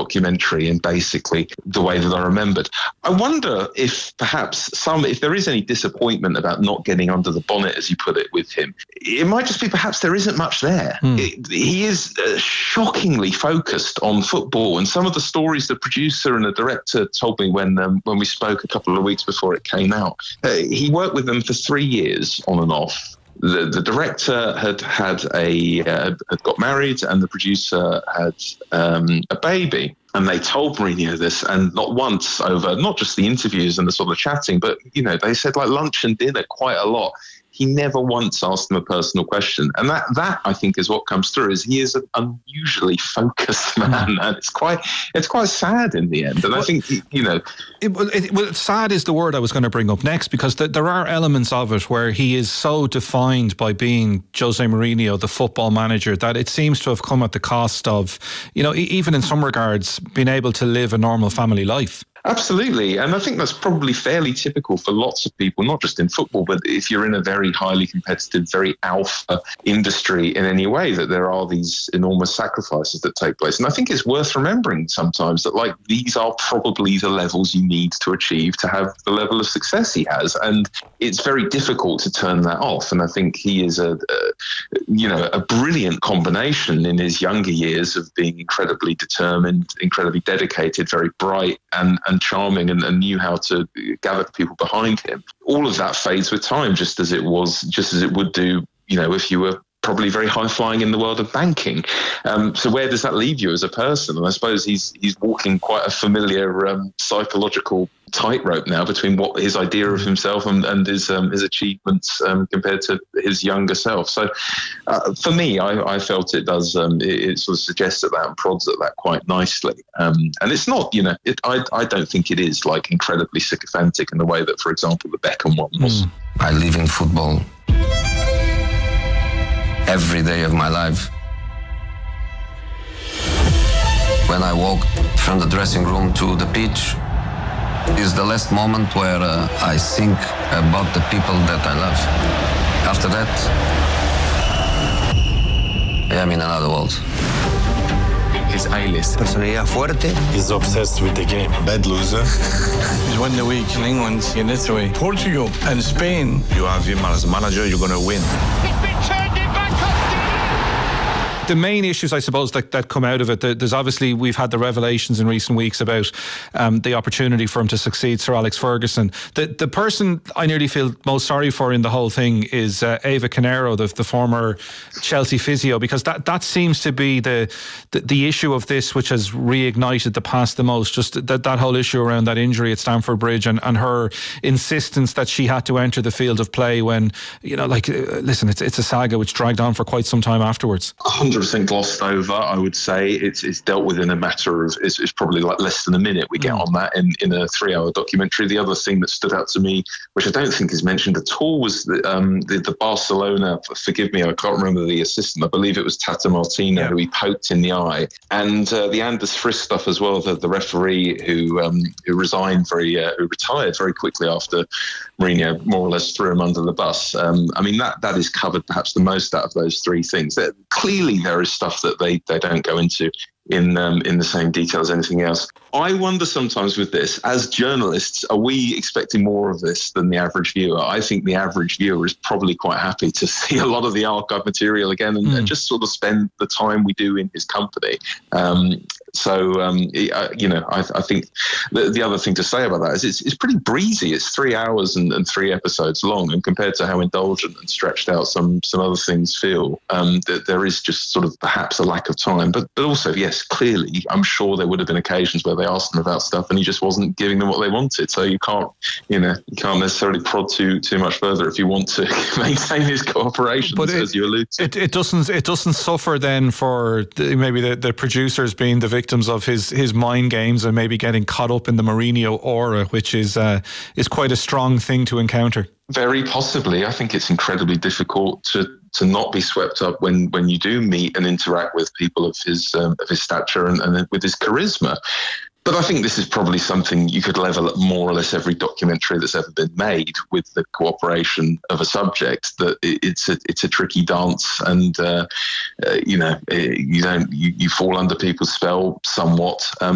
documentary in basically the way that I remembered. I wonder if perhaps if there is any disappointment about not getting under the bonnet, as you put it, with him, it might just be perhaps there isn't much there. He is shockingly focused on football, and some of the stories the producer and the director told me when we spoke a couple of weeks before it came out, he worked with them for 3 years on and off. The director had got married, and the producer had a baby. And they told Mourinho this, and not once over not just the interviews and the sort of chatting, but, they said like lunch and dinner quite a lot. He never once asked them a personal question. And that I think is what comes through, is he is an unusually focused man. And it's quite sad in the end. And I think, sad is the word I was going to bring up next, because there are elements of it where he is so defined by being Jose Mourinho, the football manager, that it seems to have come at the cost of, even in some regards, being able to live a normal family life. Absolutely. And I think that's probably fairly typical for lots of people, not just in football, but if you're in a very highly competitive, very alpha industry in any way, that there are these enormous sacrifices that take place. And I think it's worth remembering sometimes that these are probably the levels you need to achieve to have the level of success he has. And it's very difficult to turn that off. And I think he is a brilliant combination in his younger years of being incredibly determined, incredibly dedicated, very bright and charming, and knew how to gather people behind him. All of that fades with time, just as it would do, if you were probably very high flying in the world of banking. So where does that leave you as a person? And I suppose he's walking quite a familiar psychological tightrope now between what his idea of himself and his achievements compared to his younger self. So for me, I felt it does it sort of suggests that and prods at that quite nicely. And it's not, I don't think it is incredibly sycophantic in the way that, for example, the Beckham one was. I live in football every day of my life. When I walk from the dressing room to the pitch, is the last moment where I think about the people that I love. After that, I am in another world. He's A-list. Personalidad fuerte. He's obsessed with the game. Bad loser. He's won the week in England, in Italy, Portugal and Spain. You have him as a manager, you're going to win. The main issues, I suppose, that come out of it, there's obviously, we've had the revelations in recent weeks about the opportunity for him to succeed Sir Alex Ferguson. The person I nearly feel most sorry for in the whole thing is Eva Canero, the former Chelsea physio, because that seems to be the issue of this, which has reignited the past the most. Just that whole issue around that injury at Stamford Bridge and her insistence that she had to enter the field of play when, listen, it's a saga which dragged on for quite some time afterwards. 100% glossed over, I would say. It's dealt with in a matter of, it's probably less than a minute we get on that in a 3-hour documentary. The other thing that stood out to me, which I don't think is mentioned at all, was the Barcelona, forgive me, I can't remember the assistant, I believe it was Tata Martino, who he poked in the eye. And the Anders Frisk stuff as well, the referee who retired very quickly after Mourinho more or less threw him under the bus. That is covered perhaps the most out of those three things. Clearly there is stuff that they don't go into in the same detail as anything else. I wonder sometimes with this, as journalists, are we expecting more of this than the average viewer? I think the average viewer is probably quite happy to see a lot of the archive material again and just sort of spend the time we do in his company. I think the other thing to say about that is it's pretty breezy. It's 3 hours and 3 episodes long, and compared to how indulgent and stretched out some other things feel, there is just sort of perhaps a lack of time. But also, yes, clearly, I'm sure there would have been occasions where they asked him about stuff and he just wasn't giving them what they wanted. So you can't necessarily prod too much further if you want to maintain his cooperation, but as you allude to. It doesn't suffer then for maybe the producers being the victims of his mind games and maybe getting caught up in the Mourinho aura, which is quite a strong thing to encounter. Very possibly. I think it's incredibly difficult to not be swept up when you do meet and interact with people of his stature and with his charisma. But I think this is probably something you could level at more or less every documentary that's ever been made, with the cooperation of a subject, that it's a tricky dance, and you fall under people's spell somewhat.